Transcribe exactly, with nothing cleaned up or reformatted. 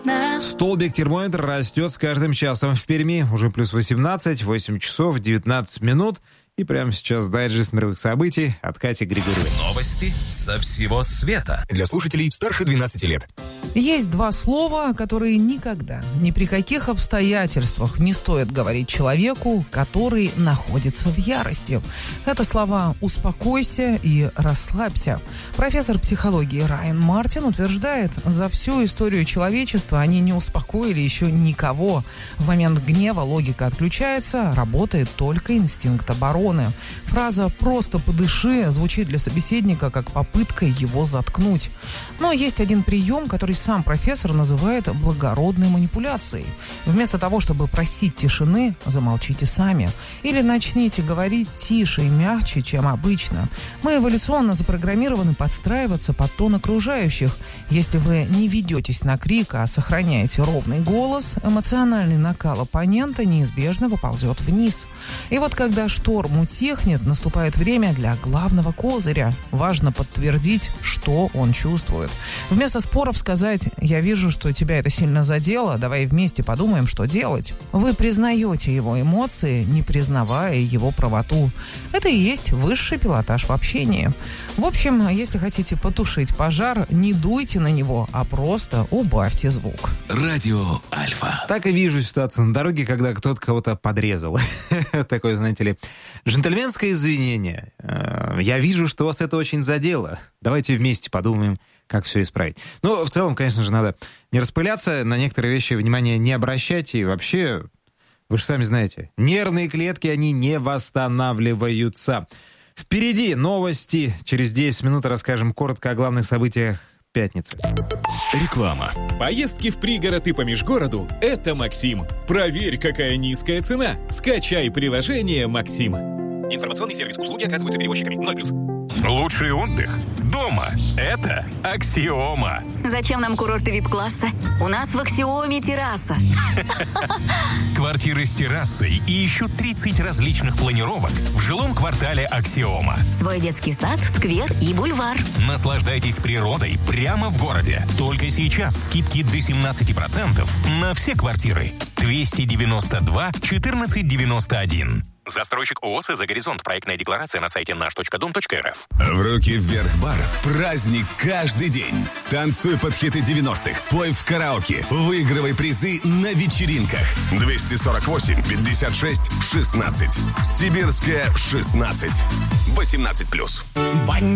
Столбик термометра растет с каждым часом в Перми. Уже плюс восемнадцать, восемь часов девятнадцать минут. И прямо сейчас дайджест мировых событий от Кати Григорьевой. Новости со всего света. Для слушателей старше двенадцати лет. Есть два слова, которые никогда, ни при каких обстоятельствах не стоит говорить человеку, который находится в ярости. Это слова «успокойся» и «расслабься». Профессор психологии Райан Мартин утверждает, за всю историю человечества они не успокоили еще никого. В момент гнева логика отключается, работает только инстинкт обороны. Фраза «просто подыши» звучит для собеседника как попытка его заткнуть. Но есть один прием, который сам профессор называет благородной манипуляцией. Вместо того, чтобы просить тишины, замолчите сами. Или начните говорить тише и мягче, чем обычно. Мы эволюционно запрограммированы подстраиваться под тон окружающих. Если вы не ведетесь на крик, а сохраняете ровный голос, эмоциональный накал оппонента неизбежно поползет вниз. И вот когда шторм утихнет, наступает время для главного козыря. Важно подтвердить, что он чувствует. Вместо споров сказать «я вижу, что тебя это сильно задело, давай вместе подумаем, что делать». Вы признаете его эмоции, не признавая его правоту. Это и есть высший пилотаж в общении. В общем, если хотите потушить пожар, не дуйте на него, а просто убавьте звук. Радио Альфа. Так и вижу ситуацию на дороге, когда кто-то кого-то подрезал. Такое, знаете ли, джентльменское извинение. Я вижу, что вас это очень задело. Давайте вместе подумаем, как все исправить. Ну, в целом, конечно же, надо не распыляться, на некоторые вещи внимания не обращать. И вообще, вы же сами знаете, нервные клетки, они не восстанавливаются. Впереди новости. Через десять минут расскажем коротко о главных событиях пятницы. Реклама. Поездки в пригород и по межгороду – это Максим. Проверь, какая низкая цена. Скачай приложение «Максим». Информационный сервис. Услуги оказываются перевозчиками. ноль плюс. Лучший отдых дома. Это Аксиома. Зачем нам курорты вип-класса? У нас в Аксиоме терраса. Квартиры с террасой и еще тридцать различных планировок в жилом квартале Аксиома. Свой детский сад, сквер и бульвар. Наслаждайтесь природой прямо в городе. Только сейчас скидки до семнадцать процентов на все квартиры. двести девяносто два четырнадцать девяносто один. Застройщик ООО «За горизонт». Проектная декларация на сайте наш точка дом точка эр эф. В руки вверх бар. Праздник каждый день. Танцуй под хиты девяностых. Пой в караоке. Выигрывай призы на вечеринках. двести сорок восемь пятьдесят шесть шестнадцать. Сибирская шестнадцать. восемнадцать плюс.